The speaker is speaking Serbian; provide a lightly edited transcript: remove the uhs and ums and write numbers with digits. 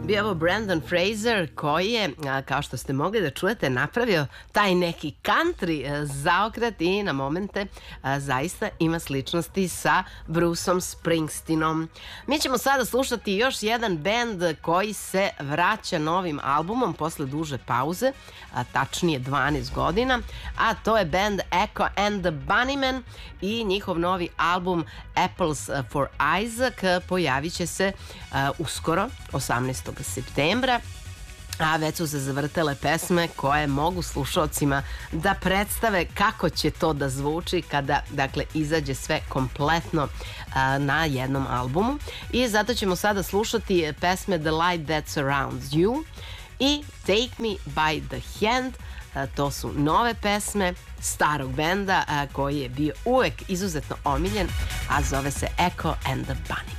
Bio ovo Brandon Fraser koji je, kao što ste mogli da čujete, napravio taj neki country zaokret i na momente zaista ima sličnosti sa Bruceom Springsteenom. Mi ćemo sada slušati još jedan bend koji se vraća novim albumom posle duže pauze, tačnije 12 godina, a to je bend Echo and the Bunnymen i njihov novi album Apples for Isaac pojavit će se uskoro, 18. septembra, a već su se zavrtele pesme koje mogu slušalcima da predstave kako će to da zvuči kada, dakle, izađe sve kompletno na jednom albumu. I zato ćemo sada slušati pesme The Light That Surrounds You i Take Me By The Hand. To su nove pesme starog benda koji je bio uvek izuzetno omiljen, a zove se Echo and the Bunny.